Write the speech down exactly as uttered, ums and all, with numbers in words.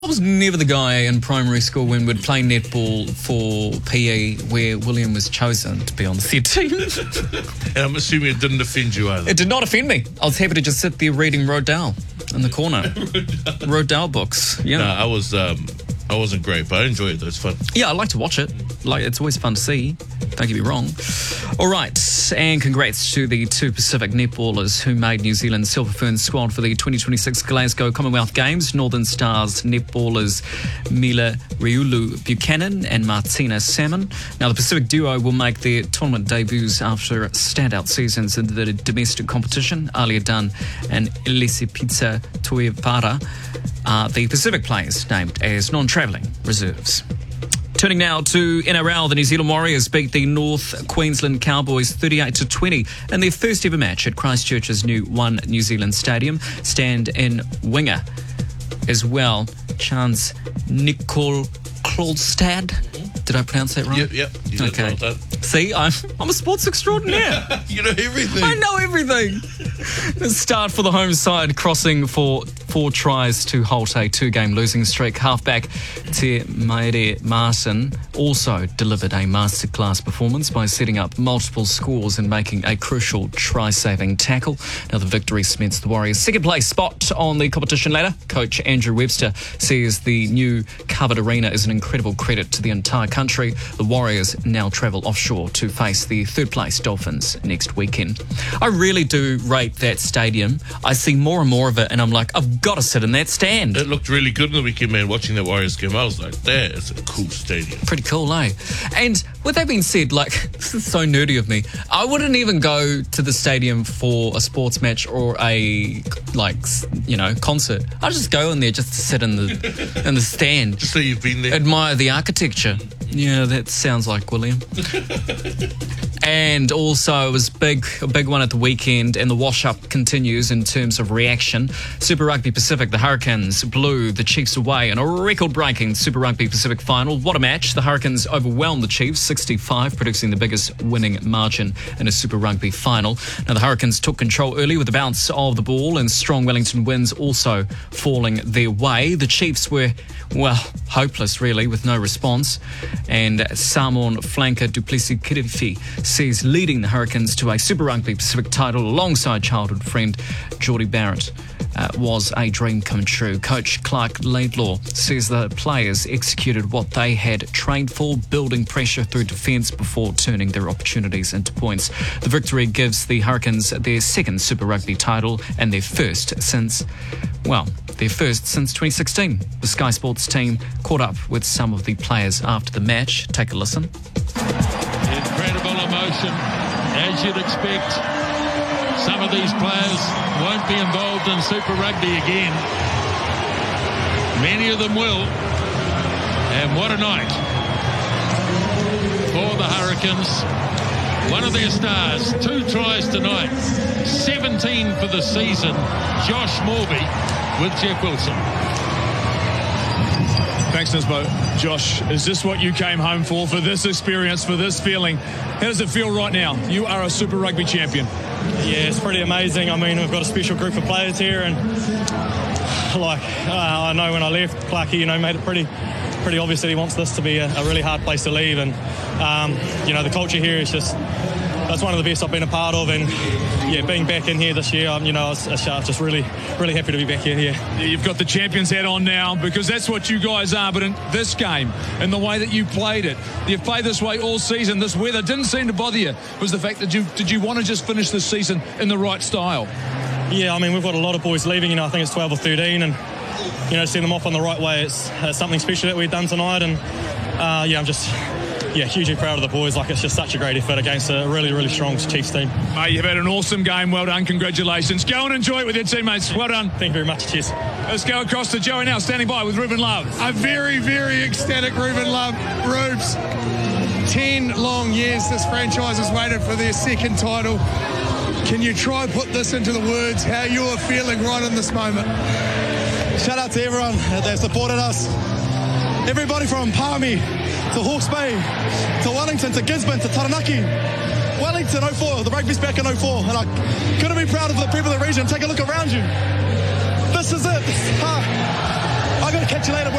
I was never the guy in primary school when we'd play netball for P E where William was chosen to be on the said team. And I'm assuming it didn't offend you either. It did not offend me. I was happy to just sit there reading Rodale in the corner. Rodale books, yeah. No, I was, um, I wasn't great, but I enjoyed it though. It's fun. Yeah, I like to watch it. Like, it's always fun to see. Don't get me wrong. All right, and congrats to the two Pacific netballers who made New Zealand's Silver Ferns squad for the twenty twenty-six Glasgow Commonwealth Games. Northern Stars netballers Mila Riulu Buchanan and Martina Salmon. Now, the Pacific duo will make their tournament debuts after standout seasons in the domestic competition. Alia Dunn and Elise Pizza Tuivara are the Pacific players named as non-travelling reserves. Turning now to N R L, the New Zealand Warriors beat the North Queensland Cowboys thirty-eight to twenty in their first ever match at Christchurch's new One New Zealand Stadium. Stand-in winger as well, Chance Nicol Klolstad. Did I pronounce that right? Yep, yep. You did okay. well done. See, I'm, I'm a sports extraordinaire. You know everything. I know everything. The start for the home side, crossing for four tries to halt a two-game losing streak. Halfback Te Maere Martin also delivered a masterclass performance by setting up multiple scores and making a crucial try-saving tackle. Now the victory cements the Warriors' second place spot on the competition ladder. Coach Andrew Webster says the new covered arena is an incredible credit to the entire country. The Warriors now travel offshore to face the third-place Dolphins next weekend. I really do rate that stadium. I see more and more of it, and I'm like, I've got to sit in that stand. It looked really good in the weekend, man, watching the Warriors game. I was like, that is a cool stadium. Pretty cool, eh? And with that being said, like, this is so nerdy of me. I wouldn't even go to the stadium for a sports match or a, like, you know, concert. I'd just go in there just to sit in the in the stand. Just so you've been there. Admire the architecture. Yeah, that sounds like William. And also, it was big, a big one at the weekend, and the wash-up continues in terms of reaction. Super Rugby Pacific, the Hurricanes blew the Chiefs away in a record-breaking Super Rugby Pacific final. What a match. The Hurricanes overwhelmed the Chiefs, sixty-five, producing the biggest winning margin in a Super Rugby final. Now, the Hurricanes took control early with the bounce of the ball, and strong Wellington wins also falling their way. The Chiefs were, well, hopeless, really, with no response. And Samoan flanker Duplessis Kirifi sees leading the Hurricanes to a Super Rugby Pacific title alongside childhood friend Geordie Barrett uh, was a dream come true. Coach Clark Laidlaw says the players executed what they had trained for, building pressure through defence before turning their opportunities into points. The victory gives the Hurricanes their second Super Rugby title and their first since, well, their first since twenty sixteen. The Sky Sports team caught up with some of the players after the match. Take a listen. Incredible emotion, as you'd expect. Some of these players won't be involved in Super Rugby again. Many of them will. And what a night for the Hurricanes. One of their stars, two tries tonight, seventeen for the season, Josh Morby with Jeff Wilson. Thanks, Nisbo. Josh, is this what you came home for, for this experience, for this feeling? How does it feel right now? You are a Super Rugby champion. Yeah, it's pretty amazing. I mean, we've got a special group of players here, and like uh, I know when I left, Clarky, you know, made it pretty pretty obvious that he wants this to be a, a really hard place to leave, and um, you know, the culture here is just, that's one of the best I've been a part of, and yeah, being back in here this year, um, you know, I was, I was just really, really happy to be back here. Yeah. You've got the champions hat on now because that's what you guys are, but in this game, in the way that you played it, you've played this way all season, this weather didn't seem to bother you. Was the fact that you, did you want to just finish this season in the right style? Yeah, I mean, we've got a lot of boys leaving, you know, I think it's twelve or thirteen, and you know, seeing them off on the right way, it's, it's something special that we've done tonight, and uh, yeah, I'm just, yeah, hugely proud of the boys. Like, it's just such a great effort against a really, really strong Chiefs team. Mate, you've had an awesome game. Well done. Congratulations. Go and enjoy it with your teammates. Well done. Thank you very much. Cheers. Let's go across to Joey now, standing by with Ruben Love. A very, very ecstatic Ruben Love. Rubes, ten long years this franchise has waited for their second title. Can you try and put this into the words, how you're feeling right in this moment? Shout out to everyone that supported us. Everybody from Palmy to Hawke's Bay, to Wellington, to Gisborne, to Taranaki. Wellington, oh four, the rugby's back in oh four, and I couldn't be proud of the people of the region. Take a look around you. This is it. Ah, I got to catch you later.